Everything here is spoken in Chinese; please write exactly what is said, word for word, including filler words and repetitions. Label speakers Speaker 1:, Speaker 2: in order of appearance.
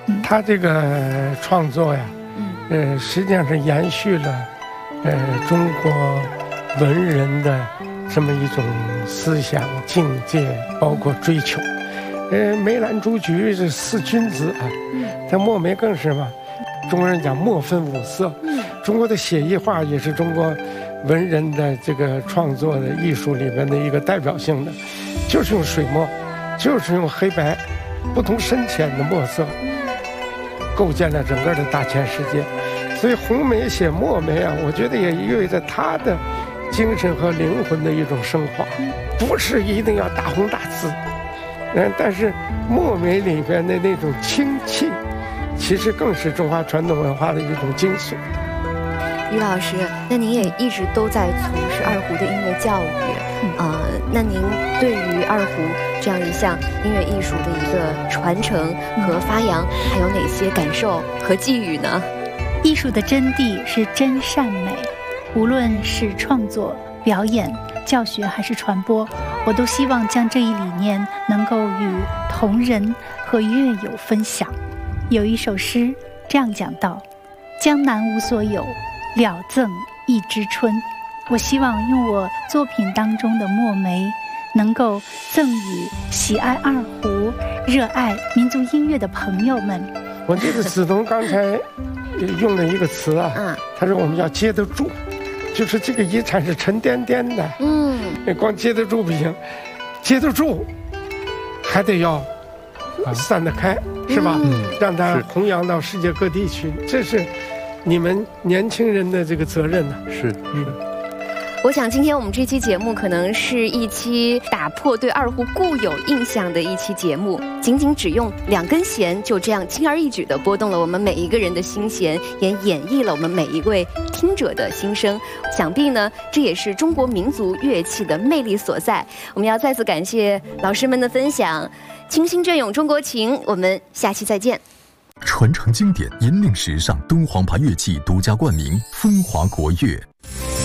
Speaker 1: 嗯、
Speaker 2: 他这个创作呀，嗯、呃，实际上是延续了，呃，中国文人的这么一种思想境界，包括追求。呃，梅兰竹菊是四君子啊，这墨梅更是嘛。中国人讲墨分五色，中国的写意画也是中国文人的这个创作的艺术里面的一个代表性的，就是用水墨，就是用黑白不同深浅的墨色，构建了整个的大千世界。所以红梅写墨梅啊，我觉得也意味着他的精神和灵魂的一种升华，不是一定要大红大紫，嗯，但是墨梅里边的那种清气，其实更是中华传统文化的一种精髓。
Speaker 1: 于老师，那您也一直都在从事二胡的音乐教育，啊、呃，那您对于二胡这样一项音乐艺术的一个传承和发扬，还有哪些感受和寄语呢？
Speaker 3: 艺术的真谛是真善美，无论是创作、表演、教学还是传播，我都希望将这一理念能够与同仁和乐友分享。有一首诗这样讲道：江南无所有，了赠一枝春。我希望用我作品当中的墨梅，能够赠予喜爱二胡、热爱民族音乐的朋友们。
Speaker 2: 我记得子东刚才用了一个词啊，他说我们要接得住，就是这个遗产是沉甸甸的，嗯，光接得住不行，接得住还得要散得开，是吧？嗯，让它弘扬到世界各地去，这是你们年轻人的这个责任呢。
Speaker 4: 是，嗯。
Speaker 1: 我想今天我们这期节目可能是一期打破对二胡固有印象的一期节目，仅仅只用两根弦就这样轻而易举地拨动了我们每一个人的心弦，也演绎了我们每一位听者的心声。想必呢，这也是中国民族乐器的魅力所在。我们要再次感谢老师们的分享，清新隽永中国情，我们下期再见。
Speaker 5: 传承经典，引领时尚，敦煌牌乐器独家冠名，风华国乐。